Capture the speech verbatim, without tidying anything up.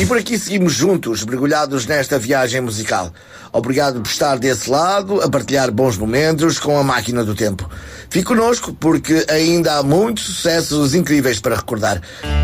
E por aqui seguimos juntos, mergulhados nesta viagem musical. Obrigado por estar desse lado, a partilhar bons momentos com a máquina do tempo. Fique connosco, porque ainda há muitos sucessos incríveis para recordar.